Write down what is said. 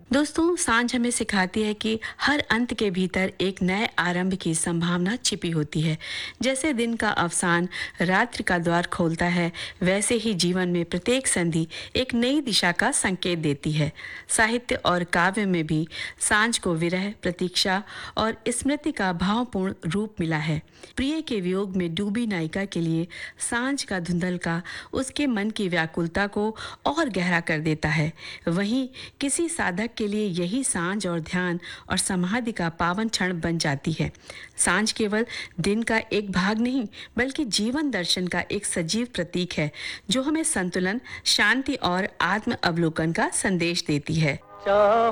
दोस्तों, सांझ हमें सिखाती है कि हर अंत के भीतर एक नए आरंभ की संभावना छिपी होती है। जैसे दिन का अवसान रात्रि का द्वार खोलता है, वैसे ही जीवन में प्रत्येक संधि एक नई दिशा का संकेत देती है। साहित्य और काव्य में भी सांझ को विरह, प्रतीक्षा और स्मृति का भावपूर्ण रूप मिला है। प्रिय के वियोग में डूबी नायिका के लिए सांझ का धुंधलका उसके मन की व्याकुलता को और गहरा कर देता है। वहीं किसी साधक के लिए यही सांझ और ध्यान और समाधि का पावन क्षण बन जाती है। सांझ केवल दिन का एक भाग नहीं, बल्कि जीवन दर्शन का एक सजीव प्रतीक है, जो हमें संतुलन, शांति और आत्म अवलोकन का संदेश देती है।